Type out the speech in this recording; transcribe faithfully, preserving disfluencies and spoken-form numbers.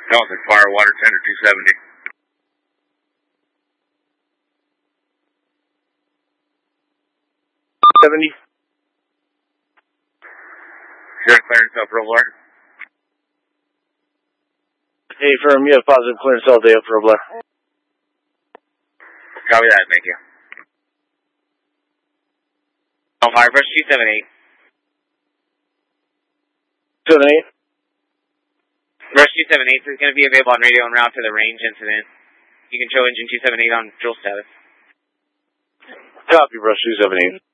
Delta Fire, water tender two seventy. seventy. Zero clearance Upper Blair. Hey, firm, you have positive clearance all day Upper Blair. Copy that, thank you. On fire, brush two seven eight. seven eight. Brush two seven eight is going to be available on radio en route to the range incident. You can show engine two seven eight on drill status. Copy, brush two seven eight.